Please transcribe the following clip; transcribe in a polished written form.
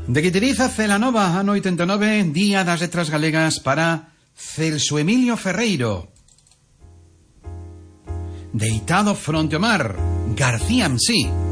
De Guitiriza, Celanova, ano 89, Día das Letras Galegas para Celso Emilio Ferreiro. Deitado fronte ao mar, García Msí.